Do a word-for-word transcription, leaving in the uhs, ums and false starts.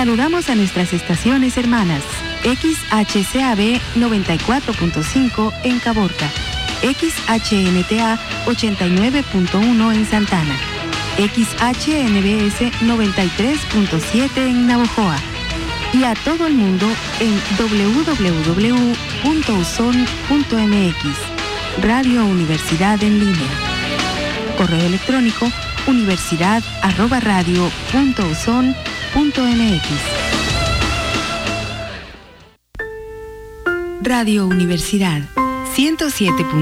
Saludamos a nuestras estaciones hermanas. X H C A B noventa y cuatro punto cinco en Caborca, X H N T A ochenta y nueve punto uno en Santana, X H N B S noventa y tres punto siete en Navojoa y a todo el mundo en doble u doble u doble u punto u s o n punto m x. Radio Universidad en línea. Correo electrónico universidad arroba radio punto u s o n punto m x. Radio Universidad ciento siete.